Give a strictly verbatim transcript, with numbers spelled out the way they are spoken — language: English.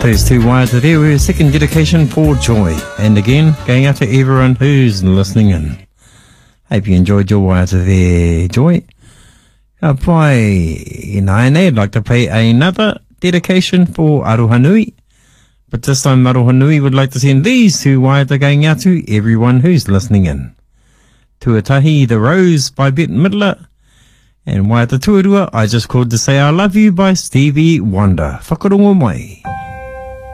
Those two wires are there were a second dedication for Joy. And again, going out to everyone who's listening in. Hope you enjoyed your wires there, Joy. Uh, pai, in Aine, I'd like to play another dedication for Aroha Nui. But this time Aroha Nui would like to send these two wires going out to everyone who's listening in. Tuatahi the Rose by Bette Midler. And Waiata Tuarua, I Just Called to Say I Love You by Stevie Wonder. Whakarongo mai.